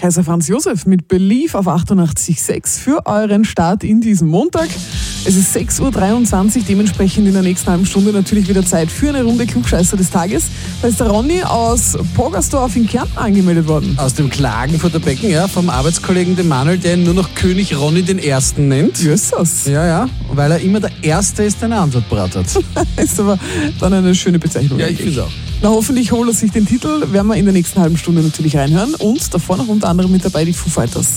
Kaiser Franz Josef mit Believe auf 88.6 für euren Start in diesem Montag. Es ist 6.23 Uhr, dementsprechend in der nächsten halben Stunde natürlich wieder Zeit für eine Runde Klugscheißer des Tages. Da ist der Ronny aus Poggersdorf in Kärnten angemeldet worden. Aus dem Klagenfurter Becken, ja, vom Arbeitskollegen dem Manuel, der ihn nur noch König Ronny den Ersten nennt. Jesus. Ja, weil er immer der Erste ist, der eine Antwort parat hat. Ist aber dann eine schöne Bezeichnung. Ja, ich finde auch. Na, hoffentlich holt er sich den Titel, werden wir in der nächsten halben Stunde natürlich reinhören. Und davor noch unter anderem mit dabei die Foo Fighters.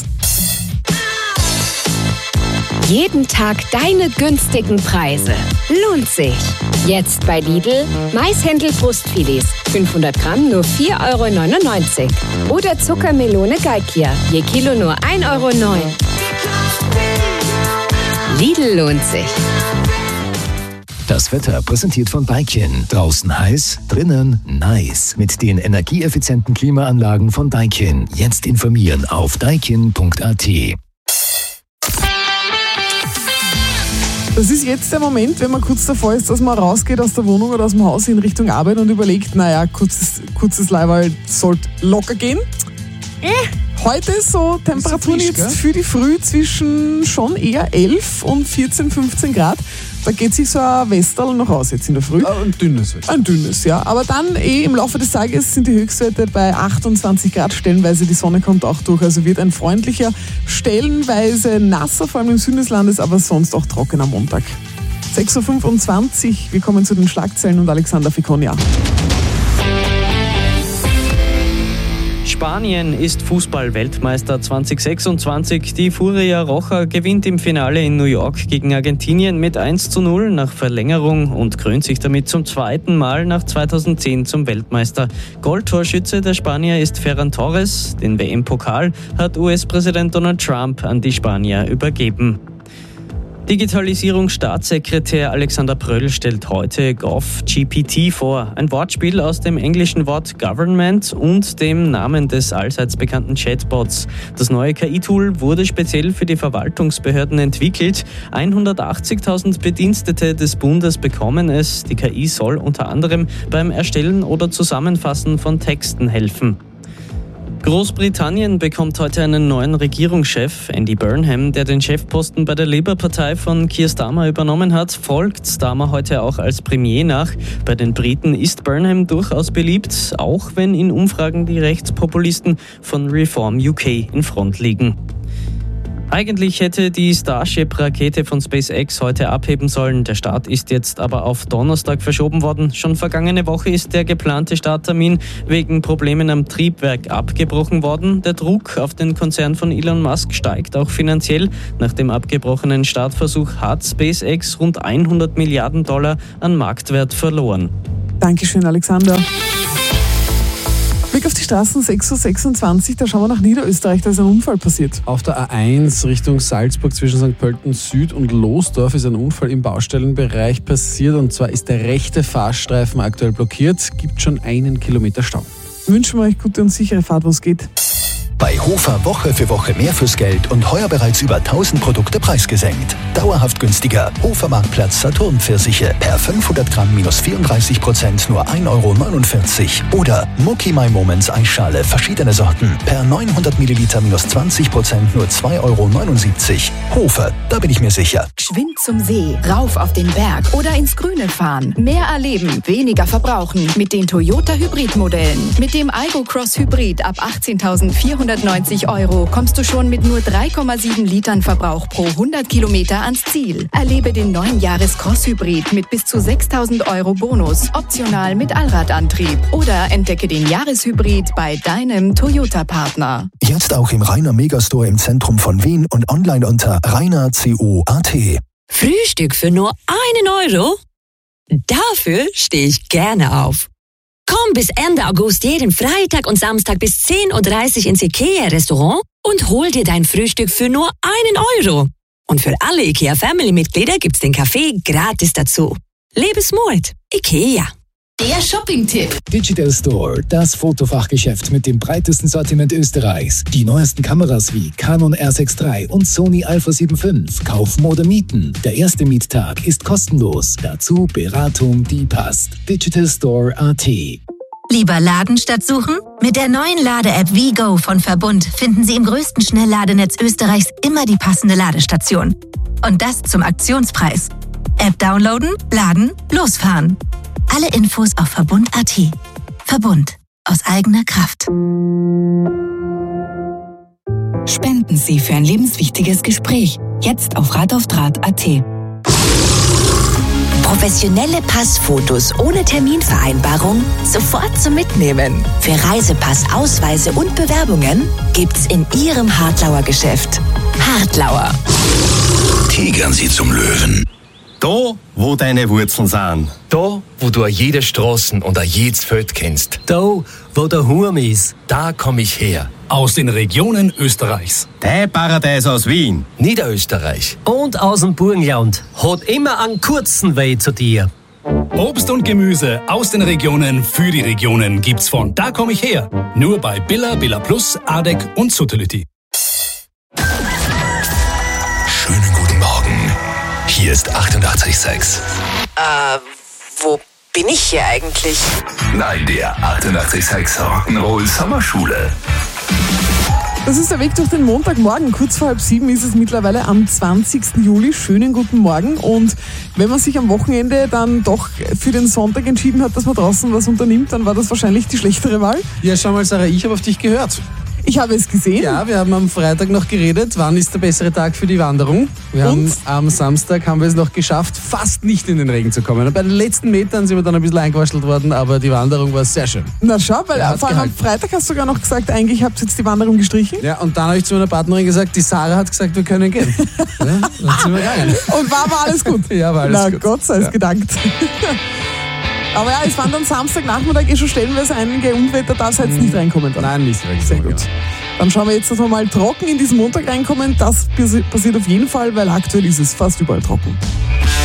Jeden Tag deine günstigen Preise. Lohnt sich. Jetzt bei Lidl. Maishändel Brustfilets. 500 Gramm nur 4,99 €. Oder Zuckermelone Galkia. Je Kilo nur 1,09 €. Lidl lohnt sich. Das Wetter präsentiert von Daikin. Draußen heiß, drinnen nice. Mit den energieeffizienten Klimaanlagen von Daikin. Jetzt informieren auf daikin.at. Das ist jetzt der Moment, wenn man kurz davor ist, dass man rausgeht aus der Wohnung oder aus dem Haus in Richtung Arbeit und überlegt, naja, kurzes Leiberl sollte locker gehen. Heute so Temperaturen frisch, jetzt gell? für die Früh zwischen schon eher 11 und 14, 15 Grad. Da geht sich so ein Westerl noch aus jetzt in der Früh. Ein dünnes Wetter. Ein dünnes, ja. Aber dann im Laufe des Tages sind die Höchstwerte bei 28 Grad. Stellenweise die Sonne kommt auch durch. Also wird ein freundlicher, stellenweise nasser, vor allem im Süden des Landes, aber sonst auch trockener Montag. 6.25 Uhr, wir kommen zu den Schlagzeilen und Alexander Fekonia. Spanien ist Fußball-Weltmeister 2026. Die Furia Roja gewinnt im Finale in New York gegen Argentinien mit 1:0 nach Verlängerung und krönt sich damit zum zweiten Mal nach 2010 zum Weltmeister. Goldtorschütze der Spanier ist Ferran Torres. Den WM-Pokal hat US-Präsident Donald Trump an die Spanier übergeben. Digitalisierungsstaatssekretär Alexander Pröll stellt heute GovGPT vor. Ein Wortspiel aus dem englischen Wort Government und dem Namen des allseits bekannten Chatbots. Das neue KI-Tool wurde speziell für die Verwaltungsbehörden entwickelt. 180.000 Bedienstete des Bundes bekommen es. Die KI soll unter anderem beim Erstellen oder Zusammenfassen von Texten helfen. Großbritannien bekommt heute einen neuen Regierungschef. Andy Burnham, der den Chefposten bei der Labour-Partei von Keir Starmer übernommen hat, folgt Starmer heute auch als Premier nach. Bei den Briten ist Burnham durchaus beliebt, auch wenn in Umfragen die Rechtspopulisten von Reform UK in Front liegen. Eigentlich hätte die Starship-Rakete von SpaceX heute abheben sollen. Der Start ist jetzt aber auf Donnerstag verschoben worden. Schon vergangene Woche ist der geplante Starttermin wegen Problemen am Triebwerk abgebrochen worden. Der Druck auf den Konzern von Elon Musk steigt auch finanziell. Nach dem abgebrochenen Startversuch hat SpaceX rund $100 Milliarden an Marktwert verloren. Dankeschön, Alexander. Blick auf die Straßen, 6.26 Uhr, da schauen wir nach Niederösterreich, da ist ein Unfall passiert. Auf der A1 Richtung Salzburg zwischen St. Pölten Süd und Losdorf ist ein Unfall im Baustellenbereich passiert und zwar ist der rechte Fahrstreifen aktuell blockiert, gibt schon 1 Kilometer Stau. Wünschen wir euch gute und sichere Fahrt, wo es geht. Bei Hofer Woche für Woche mehr fürs Geld und heuer bereits über 1000 Produkte preisgesenkt. Dauerhaft günstiger. Hofer Marktplatz Saturn-Pfirsiche per 500 Gramm minus 34% nur 1,49 €. Oder Mucki My Moments Eisschale verschiedene Sorten per 900 Milliliter minus 20% nur 2,79 €. Hofer, da bin ich mir sicher. Geschwind zum See, rauf auf den Berg oder ins Grüne fahren. Mehr erleben, weniger verbrauchen mit den Toyota Hybrid-Modellen. Mit dem Aygo Cross Hybrid ab 18.490 € kommst du schon mit nur 3,7 Litern Verbrauch pro 100 Kilometer ans Ziel. Erlebe den neuen Jahres-Cross-Hybrid mit bis zu 6.000 € Bonus, optional mit Allradantrieb. Oder entdecke den Jahreshybrid bei deinem Toyota-Partner. Jetzt auch im Rainer Megastore im Zentrum von Wien und online unter rainer.co.at. Frühstück für nur €1? Dafür stehe ich gerne auf. Komm bis Ende August jeden Freitag und Samstag bis 10:30 Uhr ins IKEA-Restaurant und hol dir dein Frühstück für nur €1. Und für alle IKEA-Family-Mitglieder gibt's den Kaffee gratis dazu. Lebe smart. IKEA. Der Shopping-Tipp. Digital Store, das Fotofachgeschäft mit dem breitesten Sortiment Österreichs. Die neuesten Kameras wie Canon R6 III und Sony Alpha 7 V. Kaufen oder mieten. Der erste Miettag ist kostenlos. Dazu Beratung, die passt. Digital Store AT. Lieber Laden statt suchen? Mit der neuen Lade-App WeGo von Verbund finden Sie im größten Schnellladenetz Österreichs immer die passende Ladestation. Und das zum Aktionspreis. App downloaden, laden, losfahren. Alle Infos auf Verbund.at. Verbund. Aus eigener Kraft. Spenden Sie für ein lebenswichtiges Gespräch. Jetzt auf radaufdraht.at. Professionelle Passfotos ohne Terminvereinbarung sofort zum Mitnehmen. Für Reisepass, Ausweise und Bewerbungen gibt's in Ihrem Hartlauer Geschäft. Hartlauer. Tigern Sie zum Löwen. Da, wo deine Wurzeln sind. Da, wo du jede Straßen und jedes Feld kennst. Da, wo der Hurm ist, da komm ich her. Aus den Regionen Österreichs. Dein Paradies aus Wien. Niederösterreich. Und aus dem Burgenland. Hat immer einen kurzen Weg zu dir. Obst und Gemüse aus den Regionen für die Regionen gibt's von Da komm ich her. Nur bei Billa, Billa Plus, Adek und Suttelütti. Schönen guten Morgen. Hier ist 88,6. Wo bin ich hier eigentlich? Nein, der 88,6 Rock'n'Roll Sommerschule. Das ist der Weg durch den Montagmorgen. Kurz vor 6:30 ist es mittlerweile am 20. Juli. Schönen guten Morgen. Und wenn man sich am Wochenende dann doch für den Sonntag entschieden hat, dass man draußen was unternimmt, dann war das wahrscheinlich die schlechtere Wahl. Ja, schau mal, Sarah, ich habe auf dich gehört. Ich habe es gesehen. Ja, wir haben am Freitag noch geredet, wann ist der bessere Tag für die Wanderung. Am Samstag haben wir es noch geschafft, fast nicht in den Regen zu kommen. Und bei den letzten Metern sind wir dann ein bisschen eingewaschelt worden, aber die Wanderung war sehr schön. Na schau, weil Ja, vor allem am Freitag hast du sogar noch gesagt, eigentlich habt ihr jetzt die Wanderung gestrichen. Ja, und dann habe ich zu meiner Partnerin gesagt, die Sarah hat gesagt, wir können gehen. Ja, dann sind wir gegangen. Und war alles gut? Ja, war alles Na, gut. Gott sei es gedankt. Aber ja, es waren dann Samstagnachmittag schon stellenweise einige Unwetter, da seid ihr nicht reinkommen dann. Nein, nicht wirklich. Sehr gut. Dann schauen wir jetzt noch mal trocken in diesen Montag reinkommen. Das passiert auf jeden Fall, weil aktuell ist es fast überall trocken.